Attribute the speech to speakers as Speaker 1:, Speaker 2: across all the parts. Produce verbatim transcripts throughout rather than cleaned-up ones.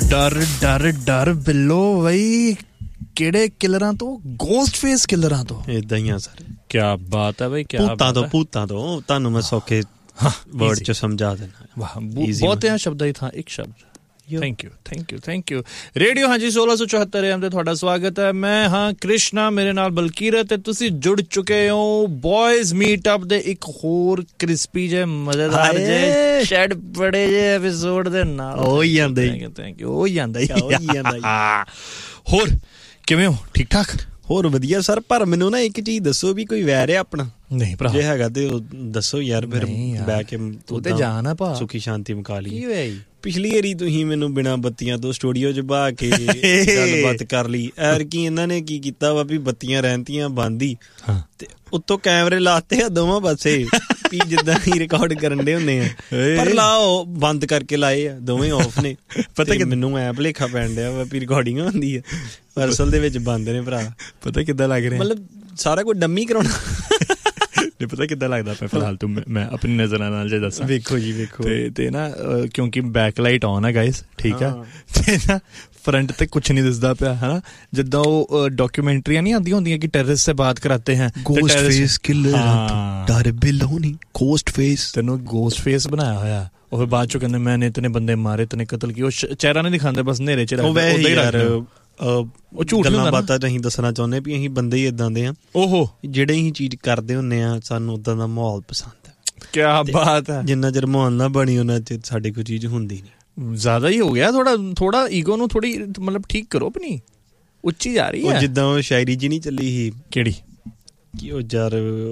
Speaker 1: ਡਰ ਡਰ ਡਰ ਬਿੱਲੋ ਬਈ ਕਿਹੜੇ ਕਿਲਰਾਂ ਤੋਂ? ਗੋਸਟ ਫੇਸ ਕਿਲਰਾਂ ਤੋਂ।
Speaker 2: ਇਦਾਂ ਹੀ ਆ ਸਰ।
Speaker 1: ਕੀ ਬਾਤ ਹੈ ਬਈ, ਕੀ
Speaker 2: ਭੂਤਾਂ ਤੋਂ ਭੂਤਾਂ ਤੋਂ ਤੁਹਾਨੂੰ ਮੈਂ ਸੌਖੇ ਵਰਡ ਚ ਸਮਝਾ ਦੇਣਾ।
Speaker 1: ਵਾਹ, ਬਹੁਤ ਹੈ ਸ਼ਬਦਾਂ ਹੀ ਥਾਂ ਇੱਕ ਸ਼ਬਦ। Thank you thank you thank you. Radio ਹਾਂਜੀ ਸੋਲਾਂ ਸੌ ਚੁਹੱਤਰ ਐਮ ਤੇ ਤੁਹਾਡਾ ਸਵਾਗਤ ਹੈ। ਮੈਂ ਹਾਂ ਕ੍ਰਿਸ਼ਨਾ, ਮੇਰੇ ਨਾਲ ਬਲਕੀਰਤ, ਤੇ ਤੁਸੀਂ ਜੁੜ ਚੁੱਕੇ ਹੋ ਬॉयਜ਼ ਮੀਟਅਪ ਦੇ ਇੱਕ ਹੋਰ ਕ੍ਰਿਸਪੀ ਜੇ ਮਜ਼ੇਦਾਰ ਜੇ ਸ਼ੈਡ ਬੜੇ ਜੇ ਐਪੀਸੋਡ ਦੇ ਨਾਲ।
Speaker 2: ਹੋ ਹੀ ਜਾਂਦਾ ਹੀ
Speaker 1: ਥੈਂਕ ਯੂ। ਹੋ ਹੀ ਜਾਂਦਾ ਹੋ ਹੀ ਜਾਂਦਾ। ਹੋਰ ਕਿਵੇਂ ਹੋ? ਠੀਕ ਠਾਕ?
Speaker 2: ਹੋਰ ਵਧੀਆ ਸਰ। ਪਰ ਮੈਨੂੰ ਨਾ ਇੱਕ ਚੀਜ਼ ਦੱਸੋ ਵੀ ਕੋਈ ਵੈਰ ਹੈ ਆਪਣਾ?
Speaker 1: ਨਹੀਂ ਭਰਾ,
Speaker 2: ਜੇ ਹੈਗਾ ਤੇ ਦੱਸੋ ਯਾਰ, ਫਿਰ ਬਹਿ ਕੇ
Speaker 1: ਤੂੰ ਤੇ ਜਾਣਾ ਭਾ
Speaker 2: ਸੁਖੀ ਸ਼ਾਂਤੀ ਮੁਕਾ ਲਈ।
Speaker 1: ਕੀ ਹੋਇਆ ਜੀ?
Speaker 2: ਪਿਛਲੀ ਵਾਰੀ ਤੁਸੀਂ ਮੈਨੂੰ ਬਿਨਾਂ ਬੱਤੀਆਂ ਤੋਂ ਸਟੂਡੀਓ 'ਚ ਬਹਾ ਕੇ ਗੱਲਬਾਤ ਕਰ ਲਈ। ਐਰ ਕੀ ਇਹਨਾਂ ਨੇ ਕੀ ਕੀਤਾ ਵਾ ਵੀ ਬੱਤੀਆਂ ਰਹਿੰਦੀਆਂ ਬੰਦ ਹੀ, ਤੇ ਉੱਤੋਂ ਕੈਮਰੇ ਲਾਤੇ ਆ ਦੋਵਾਂ ਪਾਸੇ ਵੀ ਜਿੱਦਾਂ ਹੀ ਰਿਕਾਰਡ ਕਰਨ ਦੇ ਹੁੰਦੇ ਆ, ਪਰ ਲਾਓ ਬੰਦ ਕਰਕੇ ਲਾਏ ਆ, ਦੋਵੇਂ ਆਫ ਨੇ। ਪਤਾ ਕਿ ਮੈਨੂੰ ਐ ਭੁਲੇਖਾ ਪੈਣ ਡਿਆ ਵਾ ਵੀ ਰਿਕਾਰਡਿੰਗ ਹੁੰਦੀ ਆ, ਪਰ ਅਸਲ ਦੇ ਵਿੱਚ ਬੰਦ ਨੇ ਭਰਾ।
Speaker 1: ਪਤਾ ਕਿੱਦਾਂ ਲੱਗ ਰਿਹਾ?
Speaker 2: ਮਤਲਬ ਸਾਰਾ ਕੁਝ ਡੰਮੀ ਕਰਾਉਣਾ।
Speaker 1: ਨਹੀਂ ਪਤਾ ਕਿੱਦਾਂ ਲੱਗਦਾ ਪਿਆ ਫਿਲਹਾਲ ਤੂੰ ਮੈਂ ਆਪਣੀ ਨਜ਼ਰਾਂ ਨਾਲ ਜੇ ਦੱਸਾਂ।
Speaker 2: ਵੇਖੋ ਜੀ ਵੇਖੋ। ਤੇ
Speaker 1: ਤੇ ਨਾ ਕਿਉਂਕਿ ਬੈਕ ਲਾਈਟ ਆਨ ਹੈ ਗਾਇਸ, ਠੀਕ ਆ, ਤੇ ਨਾ ਫਰੰਟ ਤੇ ਕੁਛ ਨਹੀਂ ਦਿਸਦਾ ਪਿਆ ਹੈ ਨਾ। ਜਿੱਦਾਂ ਉਹ ਡਾਕੂਮੈਂਟਰੀਆਂ ਨਹੀਂ ਆਉਂਦੀਆਂ ਹੁੰਦੀਆਂ ਕਿ ਟੈਰਰਿਸਟ ਸੇ ਬਾਤ ਕਰਾਤੇ ਹੈ,
Speaker 2: ਗੋਸਟ ਫੇਸ ਕਿਲਰ ਡਰ ਬਿੱਲੋ ਨਹੀਂ, ਗੋਸਟ ਫੇਸ।
Speaker 1: ਤੈਨੂੰ ਗੋਸਟ ਫੇਸ ਬਣਾਇਆ ਹੋਇਆ। ਉਹ ਫਿਰ ਬਾਅਦ ਚੋਂ ਕਹਿੰਦੇ ਮੈਨੇ ਇਤਨੇ ਬੰਦੇ ਮਾਰੇ, ਇਤਨੇ ਕਤਲ ਕੀਤੇ। ਉਹ ਚਿਹਰਾ ਨਹੀਂ ਦਿਖਾਉਂਦੇ, ਬਸ ਹਨੇਰੇ ਚ ਉਹ ਝੂਠ
Speaker 2: ਗੱਲਾਂ ਬਾਤਾਂ ਅਸੀਂ ਦੱਸਣਾ ਚਾਹੁੰਦੇ ਵੀ ਅਸੀਂ ਬੰਦੇ ਹੀ ਏਦਾਂ ਦੇ ਆ ਉਹ ਜਿਹੜੇ ਅਸੀਂ ਚੀਜ਼ ਕਰਦੇ ਹੁੰਦੇ ਆ, ਸਾਨੂੰ ਉਦਾਂ ਦਾ ਮਾਹੌਲ ਪਸੰਦ ਹੈ। ਕਿਆ ਬਾਤ ਹੈ। ਜਿੰਨਾ ਚਿਰ ਮਾਹੌਲ ਨਾ ਬਣੀ ਉਹਨਾਂ ਚ ਸਾਡੇ ਕੋਈ ਚੀਜ਼ ਹੁੰਦੀ ਨਹੀਂ।
Speaker 1: ਜ਼ਿਆਦਾ ਹੀ ਹੋ ਗਿਆ ਥੋੜਾ ਥੋੜਾ ਈਗੋ ਨੂੰ ਥੋੜੀ ਮਤਲਬ ਠੀਕ ਕਰੋ ਆਪਣੀ, ਉੱਚੀ ਜਾ ਰਹੀ ਹੈ।
Speaker 2: ਜਿੱਦਾਂ ਉਹ ਸ਼ਾਇਰੀ ਜੀ ਨਹੀਂ ਚੱਲੀ ਸੀ,
Speaker 1: ਕਿਹੜੀ
Speaker 2: ਕਿ ਉਹ ਯਾਰ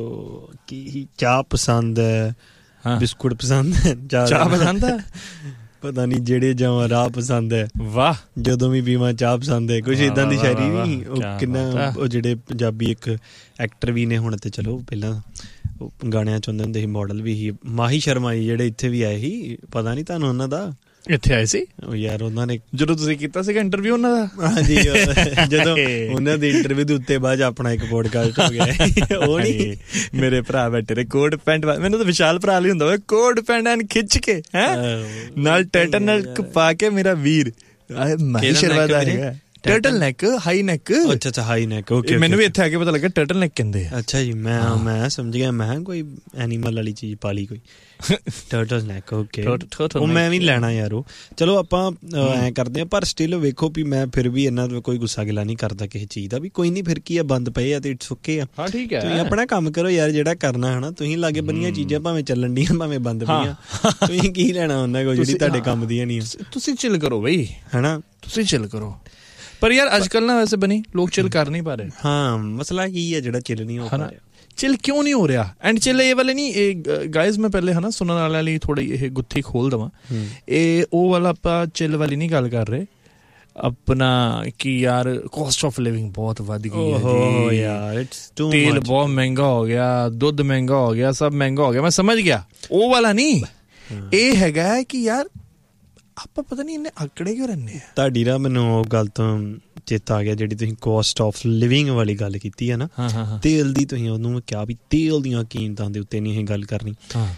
Speaker 2: ਕੀ ਚਾਹ ਪਸੰਦ ਹੈ, ਬਿਸਕੁਟ ਪਸੰਦ ਹੈ,
Speaker 1: ਚਾਹ ਪਸੰਦ ਹੈ,
Speaker 2: ਪਤਾ ਨਹੀਂ ਜਿਹੜੇ ਜਾਵਾਂ ਰਾਹ ਪਸੰਦ ਹੈ, ਵਾਹ ਜਦੋਂ ਵੀ ਪੀਵਾਂ ਚਾਹ ਪਸੰਦ ਹੈ, ਕੁਛ ਏਦਾਂ ਦੀ ਸ਼ਾਇਰੀ ਨਹੀਂ। ਉਹ ਕਿੰਨਾ ਉਹ ਜਿਹੜੇ ਪੰਜਾਬੀ ਇੱਕ ਐਕਟਰ ਵੀ ਨੇ ਹੁਣ ਤੇ, ਚਲੋ ਪਹਿਲਾਂ ਉਹ ਗਾਣਿਆਂ ਚ ਹੁੰਦੇ ਹੁੰਦੇ ਸੀ, ਮਾਡਲ ਵੀ ਸੀ, ਮਾਹੀ ਸ਼ਰਮਾ ਜੀ ਜਿਹੜੇ ਇੱਥੇ ਵੀ ਆਏ ਸੀ, ਪਤਾ ਨਹੀਂ ਤੁਹਾਨੂੰ ਉਹਨਾਂ ਦਾ?
Speaker 1: ਇੱਥੇ ਆਏ ਸੀ
Speaker 2: ਉਹ ਯਾਰ, ਉਹਨਾਂ ਨੇ
Speaker 1: ਜਦੋਂ ਤੁਸੀਂ ਕੀਤਾ ਸੀਗਾ ਇੰਟਰਵਿਊ ਉਹਨਾਂ ਦਾ?
Speaker 2: ਹਾਂਜੀ, ਜਦੋਂ ਉਹਨਾਂ ਦੇ ਇੰਟਰਵਿਊ ਦੇ ਉੱਤੇ ਬਾਅਦ ਆਪਣਾ ਇੱਕ ਪੋਡਕਾਸਟ ਹੋ ਗਿਆ। ਉਹ ਨਹੀਂ
Speaker 1: ਮੇਰੇ ਭਰਾ ਬੈਠੇ ਰਹੇ ਕੋਟ ਪੈਂਟ, ਮੈਨੂੰ ਤਾਂ ਵਿਸ਼ਾਲ ਭਰਾ ਲਈ ਹੁੰਦਾ ਵਾ, ਕੋਟ ਪੈਂਟ ਐਨ ਖਿੱਚ ਕੇ ਹੈ ਨਾਲ ਟੈਟਨ ਨਾਲ ਪਾ ਕੇ, ਮੇਰਾ ਵੀਰ ਮਾਹੀ ਸ਼ਰਮਾ ਦਾ ਹੈਗਾ ਟਰਟਲ ਨੈਕ, ਹਾਈ ਨੈਕ।
Speaker 2: ਅੱਛਾ ਅੱਛਾ, ਹਾਈ ਨੈਕ। ਓਕੇ,
Speaker 1: ਮੈਨੂੰ ਵੀ ਇੱਥੇ ਆ ਕੇ ਪਤਾ ਲੱਗਾ ਟਰਟਲ ਨੈਕ ਕਹਿੰਦੇ ਆ।
Speaker 2: ਅੱਛਾ ਜੀ, ਮੈਂ ਮੈਂ ਸਮਝ ਗਿਆ, ਮੈਂ ਕੋਈ ਐਨੀਮਲ ਵਾਲੀ ਚੀਜ਼ ਪਾ ਲਈ ਕੋਈ। Turtle neck, okay. ਉਹ ਮੈਂ ਵੀ ਲੈਣਾ ਯਾਰ। ਉਹ ਚਲੋ ਆਪਾਂ ਐਂ ਕਰਦੇ ਹਾਂ, ਪਰ ਸਟਿਲ ਵੇਖੋ ਵੀ ਮੈਂ ਫਿਰ ਵੀ ਇਹਨਾਂ ਦਾ ਕੋਈ ਗੁੱਸਾ ਗਿਲਾ ਨਹੀਂ ਕਰਦਾ ਕਿਸੇ ਚੀਜ਼ ਦਾ, ਵੀ ਕੋਈ ਨਹੀਂ ਫਿਰ ਕੀ ਆ, ਬੰਦ ਪਏ ਆ ਤੇ ਇਟਸ ਓਕੇ ਆ।
Speaker 1: ਹਾਂ ਠੀਕ ਹੈ,
Speaker 2: ਤੁਸੀਂ ਆਪਣਾ ਕੰਮ ਕਰੋ ਯਾਰ ਜਿਹੜਾ ਕਰਨਾ ਹੈ ਨਾ। ਤੁਸੀਂ ਲਾਗੇ ਬੰਨੀਆਂ ਚੀਜ਼ਾਂ ਭਾਵੇਂ ਚੱਲਣ ਡੀਆਂ ਭਾਵੇਂ ਬੰਦ ਪਈਆਂ, ਤੁਸੀਂ ਕੀ ਲੈਣਾ ਉਹਨਾਂ ਕੋਲ ਜਿਹੜੀ ਤੁਹਾਡੇ ਕੰਮ ਦੀਆਂ ਨਹੀਂ।
Speaker 1: ਤੁਸੀਂ ਚਿਲ ਕਰੋ ਬਈ,
Speaker 2: ਹਨਾ,
Speaker 1: ਤੁਸੀਂ ਚਿਲ ਕਰੋ। ਪਰ ਯਾਰ ਅੱਜ ਕੱਲ ਨਾ ਵੈਸੇ ਬਣੀ ਲੋਕ ਚਿਲ ਕਰ ਨਹੀਂ ਪਾ ਰਹੇ।
Speaker 2: ਹਾਂ, ਮਸਲਾ ਕੀ ਹੈ ਜਿਹੜਾ ਚਿਲ ਨਹੀਂ ਹੋ ਪਾ ਰਿਹਾ?
Speaker 1: ਚਿਲ ਕਿਉਂ ਨਹੀਂ ਹੋ ਰਿਹਾ? ਐਂਡ ਚਿਲ ਇਹ ਵਾਲੇ ਨਹੀਂ, ਇਹ ਗਾਇਜ਼ ਮੈਂ ਪਹਿਲੇ ਹੈ ਨਾ ਸੁਣਨ ਵਾਲਿਆਂ ਲਈ ਥੋੜ੍ਹੀ ਇਹ ਗੁੱਥੀ ਖੋਲ ਦੇਵਾਂ। ਇਹ ਉਹ ਵਾਲਾ ਆਪਾਂ ਚਿਲ ਵਾਲੀ ਨਹੀਂ ਗੱਲ ਕਰ ਰਹੇ ਆਪਣਾ, ਕਿ ਯਾਰ ਕੋਸਟ ਆਫ ਲਿਵਿੰਗ ਬਹੁਤ ਵੱਧ ਗਈ ਹੈ ਯਾਰ, ਤੇਲ ਬਹੁਤ ਮਹਿੰਗਾ ਹੋ ਗਿਆ, ਦੁੱਧ ਮਹਿੰਗਾ ਹੋ ਗਿਆ, ਸਭ ਮਹਿੰਗਾ ਹੋ ਗਿਆ। ਮੈਂ ਸਮਝ ਗਿਆ, ਉਹ ਵਾਲਾ ਨਹੀਂ। ਇਹ ਹੈਗਾ ਕਿ ਯਾਰ ਆਪਾਂ ਪਤਾ ਨਹੀਂ ਇੰਨੇ ਆਕੜੇ ਕਿਉਂ ਰਹਿੰਦੇ ਆ।
Speaker 2: ਤੁਹਾਡੀ ਨਾ ਮੈਨੂੰ ਉਹ ਗੱਲ ਤੋਂ ਚੇਤਾ ਆ ਗਿਆ, ਜਿਹੜੀ ਤੁਸੀਂ ਕੋਸਟ ਆਫ ਲਿਵਿੰਗ ਵਾਲੀ ਗੱਲ ਕੀਤੀ ਹੈ ਨਾ, ਤੇਲ ਦੀ। ਤੁਸੀਂ ਉਹਨੂੰ ਕਿਹਾ ਵੀ ਤੇਲ ਦੀਆਂ ਕੀਮਤਾਂ ਦੇ ਉੱਤੇ ਨਹੀਂ ਇਹ ਗੱਲ ਕਰਨੀ।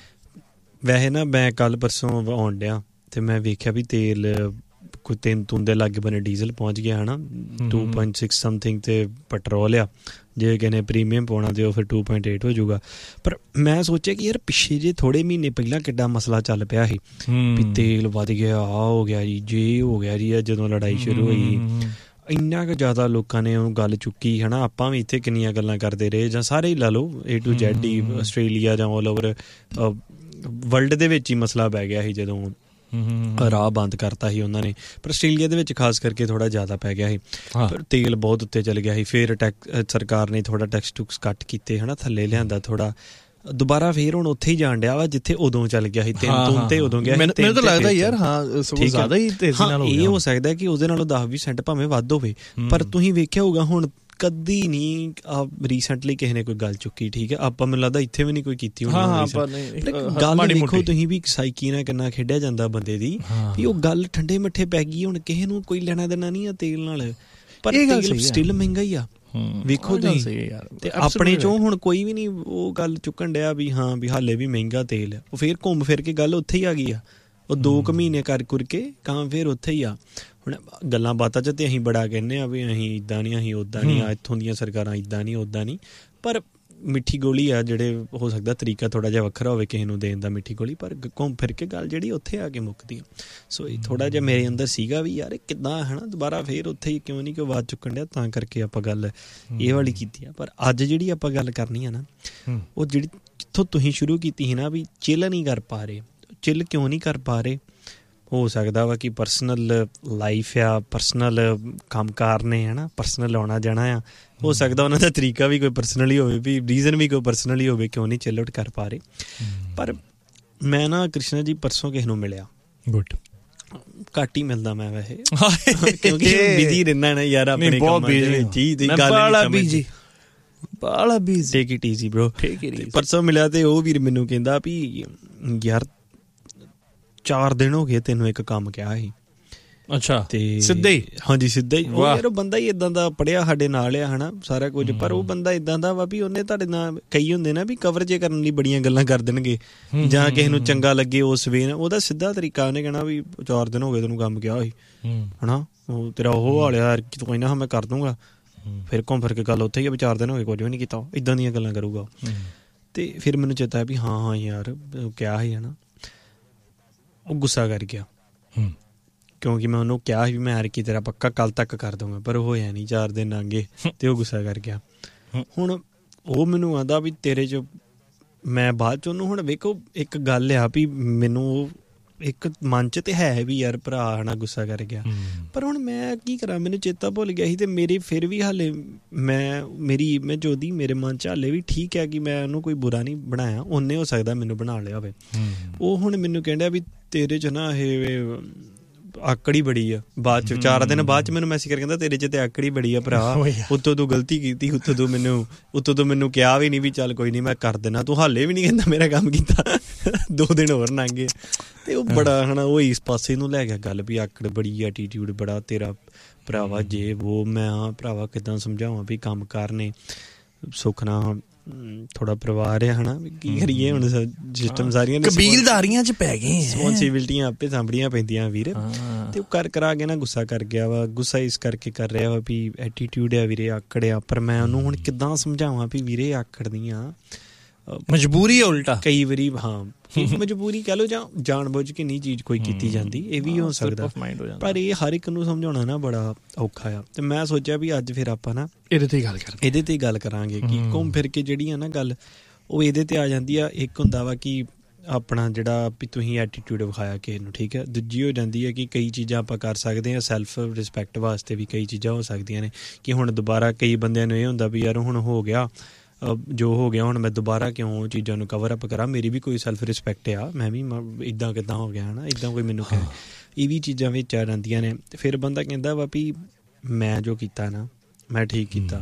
Speaker 2: ਵੈਸੇ ਨਾ ਮੈਂ ਕੱਲ ਪਰਸੋਂ ਆਉਣ ਡਿਆ ਤੇ ਮੈਂ ਵੇਖਿਆ ਵੀ ਤੇਲ ਕੋਈ ਤਿੰਨ ਤੂੰ ਦੇ ਲਾਗੇ ਬਣੇ ਡੀਜ਼ਲ ਪਹੁੰਚ ਗਿਆ ਹੈ ਨਾ, ਟੂ ਪੁਆਇੰਟ ਸਿਕਸ ਸਮਥਿੰਗ, ਤੇ ਪੈਟਰੋਲ ਆ ਜੇ ਕਹਿੰਦੇ ਪ੍ਰੀਮੀਅਮ ਪਾਉਣਾ ਤੇ ਉਹ ਫਿਰ ਟੂ ਪੁਆਇੰਟ ਏਟ ਹੋ ਜਾਊਗਾ। ਪਰ ਮੈਂ ਸੋਚਿਆ ਕਿ ਯਾਰ ਪਿੱਛੇ ਜੇ ਥੋੜ੍ਹੇ ਮਹੀਨੇ ਪਹਿਲਾਂ ਕਿੱਡਾ ਮਸਲਾ ਚੱਲ ਪਿਆ ਸੀ ਵੀ ਤੇਲ ਵੱਧ ਗਿਆ, ਆਹ ਹੋ ਗਿਆ ਜੀ, ਜੇ ਹੋ ਗਿਆ ਜੀ। ਜਦੋਂ ਲੜਾਈ ਸ਼ੁਰੂ ਹੋਈ ਇੰਨਾ ਕੁ ਜ਼ਿਆਦਾ ਲੋਕਾਂ ਨੇ ਉਹ ਗੱਲ ਚੁੱਕੀ ਹੈ ਨਾ। ਆਪਾਂ ਵੀ ਇੱਥੇ ਕਿੰਨੀਆਂ ਗੱਲਾਂ ਕਰਦੇ ਰਹੇ, ਜਾਂ ਸਾਰੇ ਹੀ ਲਾ ਲਓ, A to Z he, Australia ਜਾਂ ਆਲ ਓਵਰ ਵਰਲਡ ਦੇ ਵਿੱਚ ਹੀ ਮਸਲਾ ਪੈ ਗਿਆ ਸੀ ਜਦੋਂ ਰਾਹ ਬੰਦ ਕਰਤਾ ਸੀ ਉਹਨਾਂ ਨੇ। ਪਰ ਆਸਟ੍ਰੇਲੀਆ ਦੇ ਵਿੱਚ ਖਾਸ ਕਰਕੇ ਥੋੜ੍ਹਾ ਜ਼ਿਆਦਾ ਪੈ ਗਿਆ ਸੀ, ਪਰ ਤੇਲ ਬਹੁਤ ਉੱਤੇ ਚਲ ਗਿਆ ਸੀ। ਫਿਰ ਟੈਕਸ ਸਰਕਾਰ ਨੇ ਥੋੜ੍ਹਾ ਟੈਕਸ ਟੁਕਸ ਕੱਟ ਕੀਤੇ ਹੈ ਨਾ, ਥੱਲੇ ਲਿਆਂਦਾ ਥੋੜ੍ਹਾ, ਦੁਬਾਰਾ ਫੇਰ ਹੁਣ ਉੱਥੇ ਹੀ ਜਾਣ ਡਿਆ ਵਾ ਜਿੱਥੇ ਉਦੋਂ ਚੱਲ ਗਿਆ ਸੀ। ਤਿੰਨ ਤੂੰ ਤੇ ਉਦੋਂ ਗਿਆ, ਮੈਨੂੰ ਤਾਂ ਲੱਗਦਾ ਯਾਰ ਹਾਂ ਜ਼ਿਆਦਾ ਹੀ ਤੇਜ਼ੀ ਨਾਲ ਹੋ ਗਿਆ। ਇਹ ਹੋ ਸਕਦਾ ਕਿ ਉਹਦੇ ਨਾਲੋਂ ਦਸ ਵੀਹ ਸੈਂਟ ਭਾਵੇਂ ਵੱਧ ਹੋਵੇ, ਪਰ ਤੁਸੀਂ ਵੇਖਿਆ ਹੋਊਗਾ ਹੁਣ ਕਦੀ ਨਹੀਂ ਰੀਸੈਂਟਲੀ ਕਿਸੇ ਨੇ ਕੋਈ ਗੱਲ ਚੁੱਕੀ। ਠੀਕ ਹੈ, ਆਪਾਂ ਮੈਨੂੰ ਲੱਗਦਾ ਇੱਥੇ ਵੀ ਨਹੀਂ ਕੋਈ ਕੀਤੀ ਹੋਣੀ ਗੱਲ। ਦੇਖੋ ਤੁਸੀਂ ਵੀ ਸਾਈਕੀ ਨਾਲ ਕਿੰਨਾ ਖੇਡਿਆ ਜਾਂਦਾ ਬੰਦੇ ਦੀ, ਵੀ ਉਹ ਗੱਲ ਠੰਡੇ ਮਿੱਠੇ ਪੈ ਗਈ। ਹੁਣ ਕਿਸੇ ਨੂੰ ਕੋਈ ਲੈਣਾ ਦੇਣਾ ਨਹੀਂ ਆ ਤੇਲ ਨਾਲ, ਪਰ ਤੇਲ ਸਟਿਲ ਮਹਿੰਗਾ ਹੀ ਆ। ਵੇਖੋ ਤੁਸੀਂ, ਤੇ ਆਪਣੇ ਚੋਂ ਹੁਣ ਕੋਈ ਵੀ ਨਹੀਂ ਉਹ ਗੱਲ ਚੁੱਕਣ ਡਿਆ ਵੀ ਹਾਂ ਵੀ ਹਾਲੇ ਵੀ ਮਹਿੰਗਾ ਤੇਲ ਆ। ਉਹ ਫੇਰ ਘੁੰਮ ਫਿਰ ਕੇ ਗੱਲ ਉੱਥੇ ਹੀ ਆ ਗਈ ਆ। ਉਹ ਦੋ ਕੁ ਮਹੀਨੇ ਕਰ ਕੁਰ ਕੇ ਕੰਮ ਫੇਰ ਉੱਥੇ ਹੀ ਆ। ਹੁਣ ਗੱਲਾਂ ਬਾਤਾਂ 'ਚ ਤਾਂ ਅਸੀਂ ਬੜਾ ਕਹਿੰਦੇ ਹਾਂ ਵੀ ਅਸੀਂ ਇੱਦਾਂ ਨਹੀਂ, ਅਸੀਂ ਉੱਦਾਂ ਨਹੀਂ, ਆ ਇੱਥੋਂ ਦੀਆਂ ਸਰਕਾਰਾਂ ਇੱਦਾਂ ਨਹੀਂ ਉੱਦਾਂ ਨਹੀਂ, ਪਰ ਮਿੱਠੀ ਗੋਲੀ ਆ ਜਿਹੜੇ ਹੋ ਸਕਦਾ ਤਰੀਕਾ ਥੋੜ੍ਹਾ ਜਿਹਾ ਵੱਖਰਾ ਹੋਵੇ ਕਿਸੇ ਨੂੰ ਦੇਣ ਦਾ ਮਿੱਠੀ ਗੋਲੀ, ਪਰ ਘੁੰਮ ਫਿਰ ਕੇ ਗੱਲ ਜਿਹੜੀ ਉੱਥੇ ਆ ਕੇ ਮੁੱਕਦੀ ਆ। ਸੋ ਇਹ ਥੋੜ੍ਹਾ ਜਿਹਾ ਮੇਰੇ ਅੰਦਰ ਸੀਗਾ ਵੀ ਯਾਰ ਕਿੱਦਾਂ ਹੈ ਨਾ ਦੁਬਾਰਾ ਫਿਰ ਉੱਥੇ ਹੀ ਕਿਉਂ ਨਹੀਂ ਕਿ ਆਵਾਜ਼ ਚੁੱਕਣ ਡਿਆ, ਤਾਂ ਕਰਕੇ ਆਪਾਂ ਗੱਲ ਇਹ ਵਾਲੀ ਕੀਤੀ ਆ। ਪਰ ਅੱਜ ਜਿਹੜੀ ਆਪਾਂ ਗੱਲ ਕਰਨੀ ਆ ਨਾ, ਉਹ ਜਿਹੜੀ ਜਿੱਥੋਂ ਤੁਸੀਂ ਸ਼ੁਰੂ ਕੀਤੀ ਸੀ ਨਾ ਵੀ ਚਿੱਲ ਨਹੀਂ ਕਰ ਪਾ ਰਹੇ, ਚਿੱਲ ਕਿਉਂ ਨਹੀਂ ਕਰ ਪਾ ਰਹੇ? ਹੋ ਸਕਦਾ ਵਾ ਕਿ ਪਰਸਨਲ ਲਾਈਫ ਆ, ਪਰਸਨਲ ਕੰਮਕਾਰ ਨੇ ਹੈ ਨਾ, ਪਰਸਨਲ ਆਉਣਾ ਜਾਣਾ ਆ, ਹੋ ਸਕਦਾ ਉਹਨਾਂ ਦਾ ਤਰੀਕਾ ਵੀ ਕੋਈ ਪਰਸਨਲ ਹੀ ਹੋਵੇ, ਵੀ ਰੀਜ਼ਨ ਵੀ ਕੋਈ ਪਰਸਨਲ ਹੀ ਹੋਵੇ ਕਿਉਂ ਨਹੀਂ ਚਿੱਲ ਆਊਟ ਕਰ ਪਾ ਰਹੇ। ਪਰ ਮੈਂ ਨਾ ਕ੍ਰਿਸ਼ਨਾ ਜੀ ਪਰਸੋਂ ਕਿਸੇ ਨੂੰ ਮਿਲਿਆ, ਗੁੱਡ ਘੱਟ ਹੀ ਮਿਲਦਾ ਮੈਂ ਵੈਸੇ, ਕਿਉਂਕਿ ਬਿਜ਼ੀ ਰਹਿੰਦਾ ਨਾ ਯਾਰ ਆਪਣੇ ਕੰਮਾਂ ਦੇ ਵਿੱਚ ਹੀ, ਤੁਸੀਂ ਗੱਲ ਨਹੀਂ ਸਮਝਦੇ। ਬਾਲਾ busy, take it easy bro. ਪਰਸੋਂ ਮਿਲਿਆ ਤੇ ਉਹ ਵੀਰ ਮੈਨੂੰ ਕਹਿੰਦਾ ਵੀ ਯਾਰ ਚਾਰ ਦਿਨ ਹੋ ਗਏ ਤੈਨੂੰ ਇੱਕ ਕੰਮ ਕਿਹਾ ਸੀ। ਅੱਛਾ, ਤੇ ਸਿੱਧਾ ਹੀ? ਹਾਂਜੀ ਸਿੱਧਾ ਹੀ। ਉਹ ਯਾਰ ਉਹ ਬੰਦਾ ਹੀ ਏਦਾਂ ਦਾ ਪੜ੍ਹਿਆ ਸਾਡੇ ਨਾਲ ਆ ਹੈ ਨਾ ਸਾਰਾ ਕੁਝ, ਪਰ ਉਹ ਬੰਦਾ ਏਦਾਂ ਦਾ ਵਾ ਵੀ ਉਹਨੇ ਤੁਹਾਡੇ ਨਾਲ ਕਈ ਹੁੰਦੇ ਨਾ ਵੀ ਕਵਰ ਜੇ ਕਰਨ ਲਈ ਬੜੀਆਂ ਗੱਲਾਂ ਕਰ ਦੇਣਗੇ, ਜਾਂ ਕਿਸੇ ਨੂੰ ਚੰਗਾ ਲੱਗੇ ਉਸ ਵੇਨ, ਉਹਦਾ ਸਿੱਧਾ ਤਰੀਕਾ ਉਹਨੇ ਕਹਿਣਾ ਵੀ ਚਾਰ ਦਿਨ ਹੋ ਗਏ ਤੈਨੂੰ ਕੰਮ ਕਿਹਾ ਸੀ ਹੈ ਨਾ, ਉਹ ਤੇਰਾ ਉਹ ਹਾਲਿਆ ਯਾਰ ਕੋਈ ਨਾ ਮੈਂ ਕਰ ਦੂੰਗਾ, ਫਿਰ ਘੁੰਮ ਫਿਰ ਕੇ ਗੱਲ ਉੱਥੇ ਹੀ ਆ ਵੀ ਚਾਰ ਦਿਨ ਹੋ ਗਏ ਕੁਝ ਵੀ ਨਹੀਂ ਕੀਤਾ, ਇੱਦਾਂ ਦੀਆਂ ਗੱਲਾਂ ਕਰੂਗਾ। ਤੇ ਫਿਰ ਮੈਨੂੰ ਚੇਤਾ ਵੀ ਹਾਂ ਹਾਂ ਯਾਰ ਕਿਹਾ ਸੀ ਹੈ ਨਾ, ਉਹ ਗੁੱਸਾ ਕਰ ਗਿਆ ਕਿਉਂਕਿ ਮੈਂ ਉਹਨੂੰ ਕਿਹਾ ਸੀ ਵੀ ਮੈਂ ਯਾਰ ਕੀ ਤੇਰਾ ਪੱਕਾ ਕੱਲ੍ਹ ਤੱਕ ਕਰ ਦਊਂਗਾ, ਪਰ ਉਹ ਹੋਇਆ ਨਹੀਂ, ਚਾਰ ਦਿਨ ਲੰਘੇ ਤੇ ਉਹ ਗੁੱਸਾ ਕਰ ਗਿਆ। ਹੁਣ ਉਹ ਮੈਨੂੰ ਆਂਦਾ ਵੀ ਤੇਰੇ 'ਚ ਮੈਂ ਬਾਅਦ 'ਚ ਉਹਨੂੰ, ਹੁਣ ਵੇਖੋ ਇੱਕ ਗੱਲ ਆ ਵੀ ਮੈਨੂੰ ਉਹ ਇੱਕ ਮਨ 'ਚ ਤੇ ਹੈ ਵੀ ਯਾਰ ਭਰਾ ਹੈ ਨਾ ਗੁੱਸਾ ਕਰ ਗਿਆ, ਪਰ ਹੁਣ ਮੈਂ ਕੀ ਕਰਾਂ, ਮੈਨੂੰ ਚੇਤਾ ਭੁੱਲ ਗਿਆ ਸੀ। ਤੇ ਮੇਰੇ ਫਿਰ ਵੀ ਹਾਲੇ ਮੈਂ ਮੇਰੀ ਮੈਂ ਜੋਦੀ ਮੇਰੇ ਮਨ 'ਚ ਹਾਲੇ ਵੀ ਠੀਕ ਹੈ ਕਿ ਮੈਂ ਉਹਨੂੰ ਕੋਈ ਬੁਰਾ ਨਹੀਂ ਬਣਾਇਆ, ਉਹਨੇ ਹੋ ਸਕਦਾ ਮੈਨੂੰ ਬਣਾ ਲਿਆ ਹੋਵੇ। ਉਹ ਹੁਣ ਮੈਨੂੰ ਕਹਿੰਦਾ ਵੀ ਤੇਰੇ 'ਚ ਨਾ ਇਹ ਆਕੜ ਹੀ ਬੜੀ ਆ। ਬਾਅਦ 'ਚ ਚਾਰ ਦਿਨ ਬਾਅਦ 'ਚ ਮੈਨੂੰ ਮੈਸੇਜ ਕਰ ਕਹਿੰਦਾ ਤੇਰੇ 'ਚ ਤੇ ਆਕੜ ਹੀ ਬੜੀ ਆ ਭਰਾ, ਉੱਤੋਂ ਤੂੰ ਗਲਤੀ ਕੀਤੀ, ਉੱਤੋਂ ਤੂੰ ਮੈਨੂੰ ਉੱਤੋਂ ਤੂੰ ਮੈਨੂੰ ਕਿਹਾ ਵੀ ਨਹੀਂ ਵੀ ਚੱਲ ਕੋਈ ਨਹੀਂ ਮੈਂ ਕਰ ਦੇਣਾ, ਤੂੰ ਹਾਲੇ ਵੀ ਨਹੀਂ ਕਹਿੰਦਾ ਮੇਰਾ ਕੰਮ ਕੀਤਾ, ਦੋ ਦਿਨ ਹੋਰ ਲੰਘ ਗਏ। ਤੇ ਉਹ ਬੜਾ ਹੈ ਨਾ ਉਹ ਇਸ ਪਾਸੇ ਨੂੰ ਲੈ ਗਿਆ ਗੱਲ ਵੀ ਆਕੜ ਬੜੀ, ਐਟੀਟਿਊਡ ਬੜਾ ਤੇਰਾ ਭਰਾਵਾ, ਜੇ ਉਹ ਮੈਂ ਹਾਂ ਭਰਾਵਾ ਕਿੱਦਾਂ ਸਮਝਾਵਾਂ ਵੀ ਕੰਮ ਕਾਰ ਨੇ ਸੁੱਖ ਨਾਲ ਥੋੜਾ ਪਰਿਵਾਰ ਹੈ ਹਨਾ, ਕੀ ਕਰੀਏ ਹੁਣ ਸਿਸਟਮ ਸਾਰੀਆਂ ਕਬੀਲਦਾਰੀਆਂ 'ਚ ਪੈ ਗਏ, ਰਿਸਪੋਂਸੀਬਿਲਿਟੀਆਂ ਆਪੇ ਸਾਂਭਣੀਆਂ ਪੈਂਦੀਆਂ ਵੀਰ। ਤੇ ਉਹ ਕਰ ਕਰਾ ਕੇ ਨਾ ਗੁੱਸਾ ਕਰ ਗਿਆ ਵਾ, ਗੁੱਸਾ ਇਸ ਕਰਕੇ ਕਰ ਰਿਹਾ ਵਾ ਵੀ ਐਟੀਟਿਊਡ ਆ ਵੀਰੇ, ਆਕੜ ਆ। ਪਰ ਮੈਂ ਉਹਨੂੰ ਹੁਣ ਕਿੱਦਾਂ ਸਮਝਾਵਾਂ ਵੀ ਵੀਰੇ ਆਕੜ ਨਹੀਂ ਆ, ਮਜਬੂਰੀ ਆ ਉਲਟਾ ਕਈ ਵਾਰੀ। ਹਾਂ ਮਜਬੂਰੀ ਕਹਿ ਲਓ ਜਾਂ ਜਾਣ ਬੁੱਝ ਕੇ ਨਹੀਂ ਚੀਜ਼ ਕੋਈ ਕੀਤੀ ਜਾਂਦੀ, ਇਹ ਵੀ ਹੋ ਸਕਦਾ, ਪਰ ਇਹ ਹਰ ਇੱਕ ਨੂੰ ਸਮਝਾਉਣਾ ਨਾ ਬੜਾ ਔਖਾ ਆ। ਤੇ ਮੈਂ ਸੋਚਿਆ ਵੀ ਅੱਜ ਫਿਰ ਆਪਾਂ ਨਾ ਇਹਦੇ ਤੇ ਗੱਲ ਕਰ ਇਹਦੇ ਤੇ ਗੱਲ ਕਰਾਂਗੇ ਕਿ ਘੁੰਮ ਫਿਰ ਕੇ ਜਿਹੜੀ ਆ ਨਾ ਗੱਲ ਉਹ ਇਹਦੇ ਤੇ ਆ ਜਾਂਦੀ ਆ। ਇੱਕ ਹੁੰਦਾ ਵਾ ਕਿ ਆਪਣਾ ਜਿਹੜਾ ਵੀ ਤੁਸੀਂ ਐਟੀਟਿਊਡ ਵਿਖਾਇਆ ਕਿਸੇ ਨੂੰ, ਠੀਕ ਹੈ। ਦੂਜੀ ਹੋ ਜਾਂਦੀ ਹੈ ਕਿ ਕਈ ਚੀਜ਼ਾਂ ਆਪਾਂ ਕਰ ਸਕਦੇ ਹਾਂ ਸੈਲਫ ਰਿਸਪੈਕਟ ਵਾਸਤੇ ਵੀ, ਕਈ ਚੀਜ਼ਾਂ ਹੋ ਸਕਦੀਆਂ ਨੇ ਕਿ ਹੁਣ ਦੁਬਾਰਾ ਕਈ ਬੰਦਿਆਂ ਨੂੰ ਇਹ ਹੁੰਦਾ ਵੀ ਯਾਰ ਹੁਣ ਹੋ ਗਿਆ ਜੋ ਹੋ ਗਿਆ, ਹੁਣ ਮੈਂ ਦੁਬਾਰਾ ਕਿਉਂ ਚੀਜ਼ਾਂ ਨੂੰ ਕਵਰ ਅਪ ਕਰਾਂ, ਮੇਰੀ ਵੀ ਕੋਈ ਸੈਲਫ ਰਿਸਪੈਕਟ ਆ, ਮੈਂ ਵੀ ਇੱਦਾਂ ਕਿੱਦਾਂ ਹੋ ਗਿਆ ਹੈ ਨਾ, ਇੱਦਾਂ ਕੋਈ ਮੈਨੂੰ ਕਹੇ, ਇਹ ਵੀ ਚੀਜ਼ਾਂ ਵਿੱਚ ਆ ਜਾਂਦੀਆਂ ਨੇ। ਤੇ ਫਿਰ ਬੰਦਾ ਕਹਿੰਦਾ ਵਾ ਵੀ ਮੈਂ ਜੋ ਕੀਤਾ ਨਾ ਮੈਂ ਠੀਕ ਕੀਤਾ,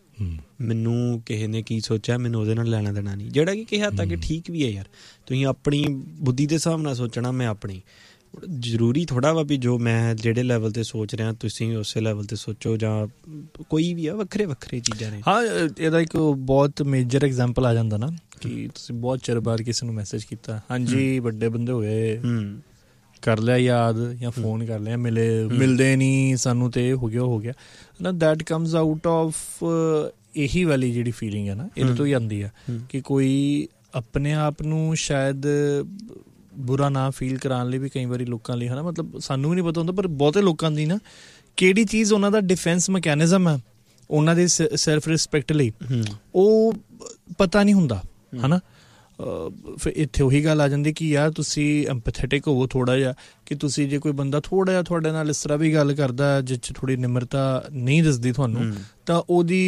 Speaker 2: ਮੈਨੂੰ ਕਿਸੇ ਨੇ ਕੀ ਸੋਚਿਆ ਮੈਨੂੰ ਉਹਦੇ ਨਾਲ ਲੈਣਾ ਦੇਣਾ ਨਹੀਂ, ਜਿਹੜਾ ਕਿ ਕਿਸੇ ਹੱਦ ਤੱਕ ਠੀਕ ਵੀ ਹੈ ਯਾਰ। ਤੁਸੀਂ ਆਪਣੀ ਬੁੱਧੀ ਦੇ ਹਿਸਾਬ ਨਾਲ ਸੋਚਣਾ, ਮੈਂ ਆਪਣੀ, ਜ਼ਰੂਰੀ ਥੋੜ੍ਹਾ ਵਾ ਵੀ ਜੋ ਮੈਂ ਜਿਹੜੇ ਲੈਵਲ 'ਤੇ ਸੋਚ ਰਿਹਾ ਤੁਸੀਂ ਉਸੇ ਲੈਵਲ 'ਤੇ ਸੋਚੋ, ਜਾਂ ਕੋਈ ਵੀ ਆ, ਵੱਖਰੇ ਵੱਖਰੇ ਚੀਜ਼ਾਂ ਨੇ। ਹਾਂ ਇਹਦਾ ਇੱਕ ਬਹੁਤ ਮੇਜਰ ਐਗਜ਼ਾਮਪਲ ਆ ਜਾਂਦਾ ਨਾ ਕਿ ਤੁਸੀਂ ਬਹੁਤ ਚਿਰ ਬਾਅਦ ਕਿਸੇ ਨੂੰ ਮੈਸੇਜ ਕੀਤਾ, ਹਾਂਜੀ ਵੱਡੇ ਬੰਦੇ ਹੋਏ, ਕਰ ਲਿਆ ਯਾਦ ਜਾਂ ਫੋਨ ਕਰ ਲਿਆ, ਮਿਲੇ ਮਿਲਦੇ ਨਹੀਂ ਸਾਨੂੰ, ਤੇ ਹੋ ਗਿਆ ਹੋ ਗਿਆ ਨਾ। ਦੈਟ ਕਮਜ਼ ਆਊਟ ਆਫ ਇਹੀ ਵਾਲੀ ਜਿਹੜੀ ਫੀਲਿੰਗ ਹੈ ਨਾ, ਇਹਦੇ ਤੋਂ ਹੀ ਆਉਂਦੀ ਆ ਕਿ ਕੋਈ ਆਪਣੇ ਆਪ ਨੂੰ ਸ਼ਾਇਦ ਬੁਰਾ ਨਾ ਫੀਲ ਕਰਾਉਣ ਲਈ ਵੀ ਕਈ ਵਾਰੀ ਲੋਕਾਂ ਲਈ ਹੈ ਨਾ, ਮਤਲਬ ਸਾਨੂੰ ਵੀ ਨਹੀਂ ਪਤਾ ਹੁੰਦਾ, ਪਰ ਬਹੁਤੇ ਲੋਕਾਂ ਦੀ ਨਾ ਕਿਹੜੀ ਚੀਜ਼ ਉਹਨਾਂ ਦਾ ਡਿਫੈਂਸ ਮੈਕੈਨਿਜ਼ਮ ਹੈ ਉਹਨਾਂ ਦੇ ਸੈਲਫ ਰਿਸਪੈਕਟ ਲਈ, ਉਹ ਪਤਾ ਨਹੀਂ ਹੁੰਦਾ ਹੈ ਨਾ। ਫਿਰ ਇੱਥੇ ਉਹੀ ਗੱਲ ਆ ਜਾਂਦੀ ਕਿ ਯਾਰ ਤੁਸੀਂ ਐਮਪੈਥੈਟਿਕ ਹੋਵੋ ਥੋੜ੍ਹਾ ਜਿਹਾ, ਕਿ ਤੁਸੀਂ ਜੇ ਕੋਈ ਬੰਦਾ ਥੋੜ੍ਹਾ ਜਿਹਾ ਤੁਹਾਡੇ ਨਾਲ ਇਸ ਤਰ੍ਹਾਂ ਵੀ ਗੱਲ ਕਰਦਾ ਜਿਸ 'ਚ ਥੋੜ੍ਹੀ ਨਿਮਰਤਾ ਨਹੀਂ ਦਿਸਦੀ ਤੁਹਾਨੂੰ, ਤਾਂ ਉਹਦੀ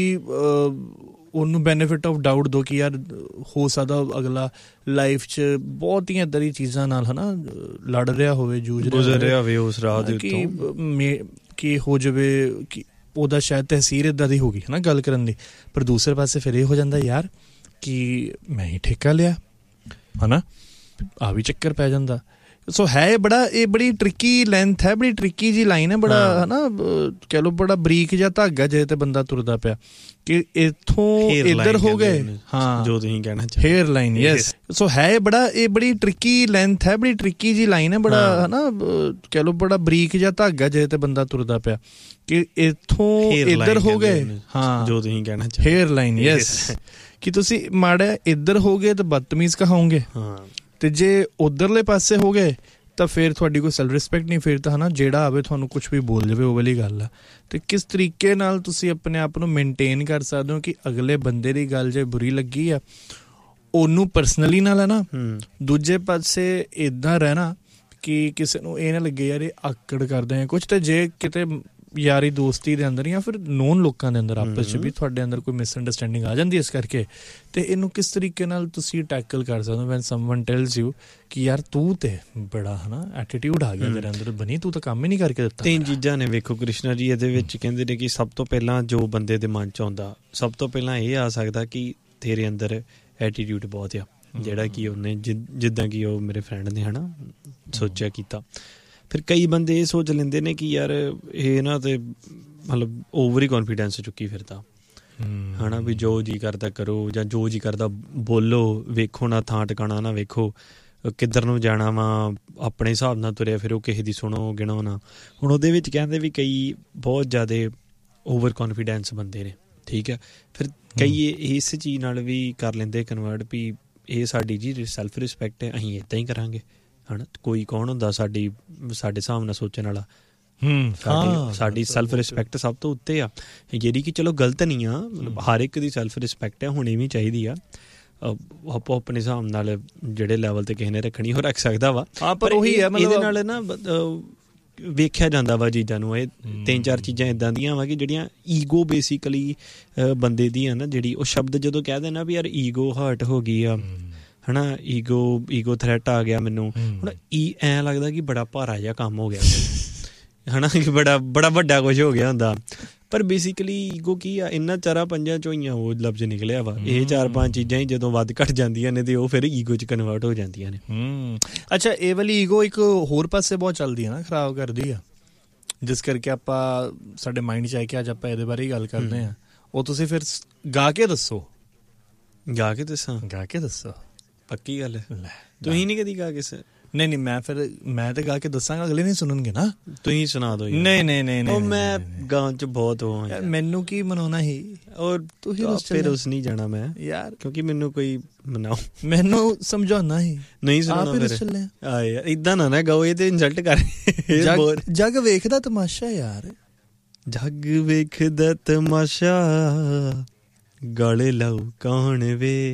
Speaker 2: ਉਹਨੂੰ ਬੈਨੀਫਿਟ ਆਫ ਡਾਊਟ ਦਿਓ ਕਿ ਯਾਰ ਹੋ ਸਕਦਾ ਅਗਲਾ ਲਾਈਫ 'ਚ ਬਹੁਤੀਆਂ ਇੱਦਾਂ ਦੀਆਂ ਚੀਜ਼ਾਂ ਨਾਲ ਹੈ ਨਾ ਲੜ ਰਿਹਾ ਹੋਵੇ, ਜੂਝ ਰਿਹਾ ਹੋਵੇ ਉਸ ਰਾਹ ਦੇ ਉੱਤੋਂ, ਕਿ ਹੋ ਜਾਵੇ ਕਿ ਉਹਦਾ ਸ਼ਾਇਦ ਤਹਿਸੀਰ ਇੱਦਾਂ ਦੀ ਹੋ ਗਈ ਹੈ ਨਾ ਗੱਲ ਕਰਨ ਦੀ। ਪਰ ਦੂਸਰੇ ਪਾਸੇ ਫਿਰ ਇਹ ਹੋ ਜਾਂਦਾ ਯਾਰ ਕਿ ਮੈਂ ਹੀ ਠੇਕਾ ਲਿਆ ਹੈ ਨਾ, ਆ ਵੀ ਚੱਕਰ ਪੈ ਜਾਂਦਾ
Speaker 1: ਸੋ ਹੈ ਬੜਾ ਇਹ ਬੜੀ ਟ੍ਰਿਕੀ ਲੈਂਥ ਹੈ, ਬੜੀ ਟ੍ਰਿਕੀ ਜੀ ਲਾਈਨ ਹੈ, ਬੜਾ ਹੈ ਨਾ ਕਹਿ ਲਓ ਬੜਾ ਬਰੀਕ ਜਿਹਾ ਧਾਗਾ ਜੇ ਤੇ ਬੰਦਾ ਤੁਰਦਾ ਪਿਆ ਕਿ ਇੱਥੋਂ ਇੱਧਰ ਹੋ ਗਏ। ਹਾਂ
Speaker 2: ਜੋ ਤੁਸੀਂ ਕਹਿਣਾ ਚਾਹੁੰਦੇ
Speaker 1: ਹੇਅਰ ਲਾਈਨ, ਯੈਸ। ਸੋ ਹੈ ਬੜਾ ਇਹ ਬੜੀ ਟ੍ਰਿਕੀ ਲੈਂਥ ਹੈ, ਬੜੀ ਟ੍ਰਿਕੀ ਜੀ ਲਾਈਨ ਹੈ, ਬੜਾ ਹੈ ਨਾ ਕਹਿ ਲਓ ਬੜਾ ਬਰੀਕ ਜਿਹਾ ਧਾਗਾ ਜੇ ਤੇ ਬੰਦਾ ਤੁਰਦਾ ਪਿਆ ਕਿ ਇੱਥੋਂ ਇੱਧਰ ਹੋ ਗਏ। ਹਾਂ
Speaker 2: ਜੋ ਤੁਸੀਂ ਕਹਿਣਾ ਚਾਹੁੰਦੇ
Speaker 1: ਹੇਅਰ ਲਾਈਨ, ਯੈਸ। ਕਿ ਤੁਸੀਂ ਮਾੜਾ ਇੱਧਰ ਹੋ ਗਏ ਤਾਂ ਬਦਤਮੀਜ਼ ਕਹਾਉਂਗੇ,
Speaker 2: ਹਾਂ
Speaker 1: ਤੇ ਜੇ ਉਧਰਲੇ ਪਾਸੇ ਹੋ ਗਏ ਤਾਂ ਫਿਰ ਤੁਹਾਡੀ ਕੋਈ ਸੈਲਫ ਰਿਸਪੈਕਟ ਨਹੀਂ, ਫਿਰ ਤਾਂ ਹੈ ਨਾ ਜਿਹੜਾ ਆਵੇ ਤੁਹਾਨੂੰ ਕੁਛ ਵੀ ਬੋਲ ਜਾਵੇ, ਉਹ ਵਾਲੀ ਗੱਲ ਆ। ਅਤੇ ਕਿਸ ਤਰੀਕੇ ਨਾਲ ਤੁਸੀਂ ਆਪਣੇ ਆਪ ਨੂੰ ਮੇਨਟੇਨ ਕਰ ਸਕਦੇ ਹੋ ਕਿ ਅਗਲੇ ਬੰਦੇ ਦੀ ਗੱਲ ਜੇ ਬੁਰੀ ਲੱਗੀ ਆ ਉਹਨੂੰ ਪਰਸਨਲੀ ਨਾ ਲੈਣਾ, ਦੂਜੇ ਪਾਸੇ ਇੱਦਾਂ ਰਹਿਣਾ ਕਿ ਕਿਸੇ ਨੂੰ ਇਹ ਨਾ ਲੱਗੇ ਯਾਰ ਇਹ ਆਕੜ ਕਰਦੇ ਆ ਕੁਛ। ਤੇ ਜੇ ਕਿਤੇ ਯਾਰੀ ਦੋਸਤੀ ਦੇ ਅੰਦਰ ਜਾਂ ਫਿਰ ਨੋਨ ਲੋਕਾਂ ਦੇ ਅੰਦਰ ਆਪਸ 'ਚ ਵੀ ਤੁਹਾਡੇ ਅੰਦਰ ਕੋਈ ਮਿਸਅੰਡਰਸਟੈਂਡਿੰਗ ਆ ਜਾਂਦੀ ਇਸ ਕਰਕੇ, ਤੇ ਇਹਨੂੰ ਕਿਸ ਤਰੀਕੇ ਨਾਲ ਤੁਸੀਂ ਟੈਕਲ ਕਰ ਸਕਦੇ ਹੋ ਵੈਨ ਸਮਵਨ ਟੈਲਸ ਯੂ ਕਿ ਯਾਰ ਤੂੰ ਤੇ ਬੜਾ ਹੈ ਨਾ ਐਟੀਟਿਊਡ ਆ ਗਿਆ ਤੇਰੇ ਅੰਦਰ, ਬਣੀ ਤੂੰ ਤਾਂ ਕੰਮ ਹੀ ਨਹੀਂ ਕਰਕੇ ਦਿੱਤਾ।
Speaker 2: ਤਿੰਨ ਚੀਜ਼ਾਂ ਨੇ ਵੇਖੋ ਕ੍ਰਿਸ਼ਨਾ ਜੀ ਇਹਦੇ ਵਿੱਚ, ਕਹਿੰਦੇ ਨੇ ਕਿ ਸਭ ਤੋਂ ਪਹਿਲਾਂ ਜੋ ਬੰਦੇ ਦੇ ਮਨ 'ਚ ਆਉਂਦਾ, ਸਭ ਤੋਂ ਪਹਿਲਾਂ ਇਹ ਆ ਸਕਦਾ ਕਿ ਤੇਰੇ ਅੰਦਰ ਐਟੀਟਿਊਡ ਬਹੁਤ ਆ, ਜਿਹੜਾ ਕਿ ਉਹਨੇ ਜਿੱਦਾਂ ਕਿ ਉਹ ਮੇਰੇ ਫਰੈਂਡ ਨੇ ਹੈ ਨਾ ਸੋਚਿਆ ਕੀਤਾ। ਫਿਰ ਕਈ ਬੰਦੇ ਇਹ ਸੋਚ ਲੈਂਦੇ ਨੇ ਕਿ ਯਾਰ ਇਹ ਨਾ ਤੇ ਮਤਲਬ ਓਵਰ ਹੀ ਕੌਨਫੀਡੈਂਸ ਚੁੱਕੀ ਫਿਰਦਾ ਹੈ ਨਾ, ਵੀ ਜੋ ਜੀ ਕਰਦਾ ਕਰੋ ਜਾਂ ਜੋ ਜੀ ਕਰਦਾ ਬੋਲੋ, ਵੇਖੋ ਨਾ ਥਾਂ ਟਿਕਾਣਾ ਨਾ ਵੇਖੋ, ਕਿੱਧਰ ਨੂੰ ਜਾਣਾ ਵਾ ਆਪਣੇ ਹਿਸਾਬ ਨਾਲ ਤੁਰਿਆ ਫਿਰ ਉਹ ਕਿਸੇ ਦੀ ਸੁਣੋ ਗਿਣੋ ਨਾ। ਹੁਣ ਉਹਦੇ ਵਿੱਚ ਕਹਿੰਦੇ ਵੀ ਕਈ ਬਹੁਤ ਜ਼ਿਆਦਾ ਓਵਰ ਕੌਨਫੀਡੈਂਸ ਬੰਦੇ ਨੇ, ਠੀਕ ਹੈ। ਫਿਰ ਕਈ ਇਸ ਚੀਜ਼ ਨਾਲ ਵੀ ਕਰ ਲੈਂਦੇ ਕਨਵਰਟ ਵੀ ਇਹ ਸਾਡੀ ਜੀ ਸੈਲਫ ਰਿਸਪੈਕਟ ਹੈ, ਅਸੀਂ ਇੱਦਾਂ ਹੀ ਕਰਾਂਗੇ ਹੈ ਨਾ। ਕੋਈ ਕੌਣ ਹੁੰਦਾ ਸਾਡੀ ਸਾਡੇ ਹਿਸਾਬ ਨਾਲ ਸੋਚਣ ਵਾਲਾ, ਸਾਡੀ ਸਾਡੀ ਸੈਲਫ ਰਿਸਪੈਕਟ ਸਭ ਤੋਂ ਉੱਤੇ ਆ, ਜਿਹੜੀ ਕਿ ਚਲੋ ਗਲਤ ਨਹੀਂ ਆ, ਮਤਲਬ ਹਰ ਇੱਕ ਦੀ ਸੈਲਫ ਰਿਸਪੈਕਟ ਹੈ, ਹੋਣੀ ਵੀ ਚਾਹੀਦੀ ਆ। ਆਪੋ ਆਪਣੇ ਹਿਸਾਬ ਨਾਲ ਜਿਹੜੇ ਲੈਵਲ ਤੇ ਕਿਸੇ ਨੇ ਰੱਖਣੀ ਉਹ ਰੱਖ ਸਕਦਾ ਵਾ, ਪਰ ਉਹੀ ਹੈ ਇਹਦੇ ਨਾਲ ਨਾ ਵੇਖਿਆ ਜਾਂਦਾ ਵਾ ਚੀਜ਼ਾਂ ਨੂੰ। ਇਹ ਤਿੰਨ ਚਾਰ ਚੀਜ਼ਾਂ ਇੱਦਾਂ ਦੀਆਂ ਵਾ ਕਿ ਜਿਹੜੀਆਂ ਈਗੋ ਬੇਸਿਕਲੀ ਬੰਦੇ ਦੀ ਆ ਨਾ, ਜਿਹੜੀ ਉਹ ਸ਼ਬਦ ਜਦੋਂ ਕਹਿ ਦੇਣਾ ਵੀ ਯਾਰ ਈਗੋ ਹਰਟ ਹੋ ਗਈ ਆ ਹੈ ਨਾ, ਈਗੋ ਈਗੋ ਥ੍ਰੈਟ ਆ ਗਿਆ ਮੈਨੂੰ, ਹੁਣ ਈ ਐਂ ਲੱਗਦਾ ਕਿ ਬੜਾ ਭਾਰਾ ਜਿਹਾ ਕੰਮ ਹੋ ਗਿਆ ਹੈ ਨਾ, ਕਿ ਬੜਾ ਬੜਾ ਵੱਡਾ ਕੁਛ ਹੋ ਗਿਆ ਹੁੰਦਾ। ਪਰ ਬੇਸਿਕਲੀ ਈਗੋ ਕੀ ਆ, ਇਹਨਾਂ ਚਾਰਾਂ ਪੰਜਾਂ ਚੋਂ ਹੀ ਉਹ ਲਫ਼ਜ਼ ਨਿਕਲਿਆ ਵਾ। ਇਹ ਚਾਰ ਪੰਜ ਚੀਜ਼ਾਂ ਹੀ ਜਦੋਂ ਵੱਧ ਘੱਟ ਜਾਂਦੀਆਂ ਨੇ ਤੇ ਉਹ ਫਿਰ ਈਗੋ 'ਚ ਕਨਵਰਟ ਹੋ ਜਾਂਦੀਆਂ ਨੇ।
Speaker 1: ਅੱਛਾ, ਇਹ ਵਾਲੀ ਈਗੋ ਇੱਕ ਹੋਰ ਪਾਸੇ ਬਹੁਤ ਚੱਲਦੀ ਹੈ ਨਾ, ਖਰਾਬ ਕਰਦੀ ਆ, ਜਿਸ ਕਰਕੇ ਆਪਾਂ ਸਾਡੇ ਮਾਈਂਡ 'ਚ ਆਏ ਕਿ ਅੱਜ ਆਪਾਂ ਇਹਦੇ ਬਾਰੇ ਹੀ ਗੱਲ ਕਰਦੇ ਹਾਂ। ਉਹ ਤੁਸੀਂ ਫਿਰ ਗਾ ਕੇ ਦੱਸੋ।
Speaker 2: ਗਾ ਕੇ ਦੱਸਾਂ? ਗਾ
Speaker 1: ਕੇ ਦੱਸੋ,
Speaker 2: ਪੱਕੀ ਗੱਲ ਹੈ। ਤੁਸੀਂ ਨਹੀਂ ਕਦੀ ਗਾ ਕੇ?
Speaker 1: ਨਹੀਂ ਨਹੀਂ, ਮੈਂ ਫਿਰ ਮੈਂ ਤਾਂ ਗਾ ਕੇ ਦੱਸਾਂਗਾ, ਅਗਲੇ ਨਹੀਂ ਸੁਣਨਗੇ ਨਾ।
Speaker 2: ਤੁਸੀਂ ਸੁਣਾ ਦਿਓ।
Speaker 1: ਨਹੀਂ ਨਹੀਂ ਨਹੀਂ
Speaker 2: ਉਹ ਮੈਂ ਗਾਉਣ 'ਚ ਬਹੁਤ ਉਹ
Speaker 1: ਯਾਰ, ਮੈਨੂੰ ਕੀ ਮਨਾਉਣਾ ਸੀ, ਔਰ ਤੁਸੀਂ
Speaker 2: ਫਿਰ ਉਸ ਨਹੀਂ ਜਾਣਾ ਮੈਂ
Speaker 1: ਯਾਰ,
Speaker 2: ਕਿਉਂਕਿ ਮੈਨੂੰ ਕੋਈ ਮਨਾਓ,
Speaker 1: ਮੈਨੂੰ ਸਮਝਾਉਣਾ ਸੀ।
Speaker 2: ਨਹੀਂ ਸੁਣਾਉਣਾ ਫਿਰ ਆ ਯਾਰ, ਇੱਦਾਂ ਨਾ ਨਾ ਗਾਓ, ਇਹ ਤੇ ਇਨਸਲਟ ਕਰ।
Speaker 1: ਜੱਗ ਵੇਖਦਾ ਤਮਾਸ਼ਾ ਯਾਰ,
Speaker 2: ਜੱਗ ਵੇਖਦਾ ਤਮਾਸ਼ਾ, ਗਾਲੇ ਲਾਓ ਕੌਣ ਵੇ।